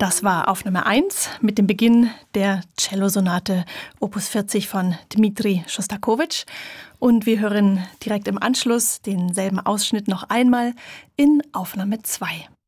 Das war Aufnahme 1 mit dem Beginn der Cellosonate Opus 40 von Dmitri Schostakowitsch. Und wir hören direkt im Anschluss denselben Ausschnitt noch einmal in Aufnahme 2.